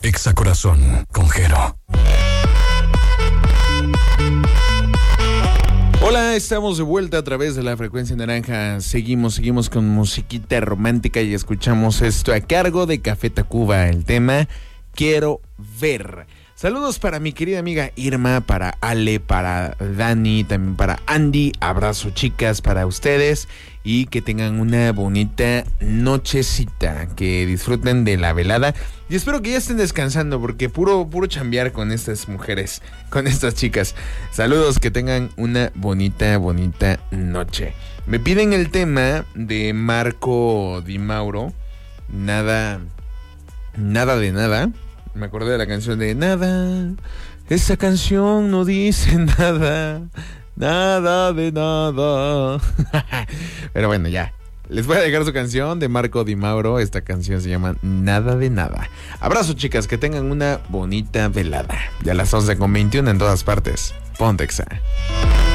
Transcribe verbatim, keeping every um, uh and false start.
Exa Corazón con Jero. Hola, estamos de vuelta a través de la frecuencia naranja. Seguimos, seguimos con musiquita romántica y escuchamos esto a cargo de Café Tacuba, el tema Quiero Ver. Saludos para mi querida amiga Irma, para Ale, para Dani, también para Andy. Abrazo, chicas, para ustedes y que tengan una bonita nochecita, que disfruten de la velada y espero que ya estén descansando porque puro, puro chambear con estas mujeres, con estas chicas. Saludos, que tengan una bonita, bonita noche. Me piden el tema de Marco Di Mauro, nada, nada de nada. Me acordé de la canción de Nada. Esa canción no dice nada. Nada de nada. Pero bueno, ya. Les voy a dejar su canción de Marco Di Mauro. Esta canción se llama Nada de nada. Abrazo, chicas, que tengan una bonita velada. Ya a las once con veintiuno en todas partes. Ponte Exa.